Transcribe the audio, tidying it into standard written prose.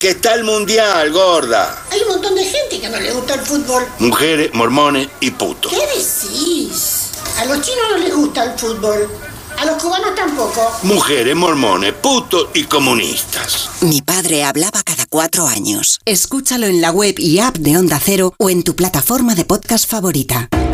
Que está el mundial, gorda. Hay un montón de gente que no le gusta el fútbol. Mujeres, mormones y putos. ¿Qué decís? A los chinos no les gusta el fútbol. A los cubanos tampoco. Mujeres, mormones, putos y comunistas. Mi padre hablaba cada 4 años. Escúchalo en la web y app de Onda Cero o en tu plataforma de podcast favorita.